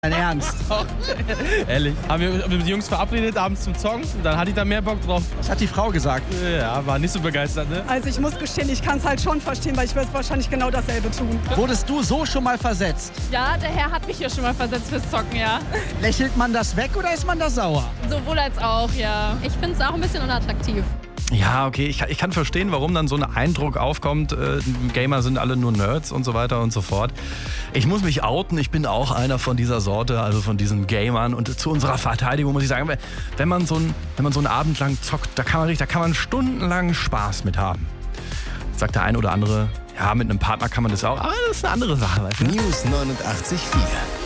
Dein Ernst? Ehrlich. Haben wir mit den Jungs verabredet, abends zum Zocken. Und dann hatte ich da mehr Bock drauf. Was hat die Frau gesagt? Ja, war nicht so begeistert, ne? Also ich muss gestehen, ich kann es halt schon verstehen, weil ich würde wahrscheinlich genau dasselbe tun. Wurdest du so schon mal versetzt? Ja, der Herr hat mich hier schon mal versetzt fürs Zocken, ja. Lächelt man das weg oder ist man da sauer? Sowohl als auch, ja. Ich finde es auch ein bisschen unattraktiv. Ja, okay, ich kann verstehen, warum dann so ein Eindruck aufkommt, Gamer sind alle nur Nerds und so weiter und so fort. Ich muss mich outen, ich bin auch einer von dieser Sorte, also von diesen Gamern. Und zu unserer Verteidigung muss ich sagen, wenn man so einen Abend lang zockt, da kann man stundenlang Spaß mit haben. Sagt der ein oder andere, ja, mit einem Partner kann man das auch, aber das ist eine andere Sache. Weißt du? News 89.4